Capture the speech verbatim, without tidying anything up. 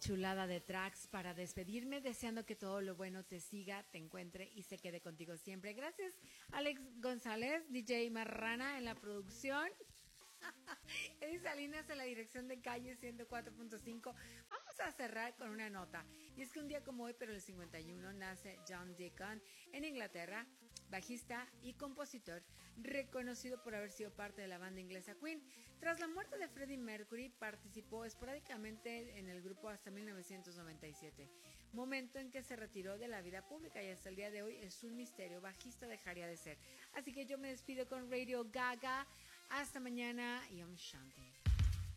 chulada de tracks para despedirme, deseando que todo lo bueno te siga, te encuentre y se quede contigo siempre. Gracias, Alex González, D J Marrana en la producción. Eddie Salinas en la dirección de Calle ciento cuatro punto cinco. Vamos a cerrar con una nota. Y es que un día como hoy, pero el cincuenta y uno, nace John Deacon en Inglaterra, bajista y compositor, reconocido por haber sido parte de la banda inglesa Queen. Tras la muerte de Freddie Mercury, participó esporádicamente en el grupo hasta mil novecientos noventa y siete, momento en que se retiró de la vida pública, y hasta el día de hoy es un misterio. Bajista dejaría de ser. Así que yo me despido con Radio Gaga. Hasta mañana y Om Shanti.